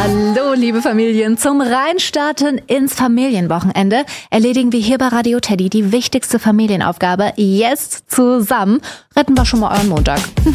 Hallo, liebe Familien. Zum Reinstarten ins Familienwochenende erledigen wir hier bei Radio Teddy die wichtigste Familienaufgabe. Jetzt zusammen retten wir schon mal euren Montag.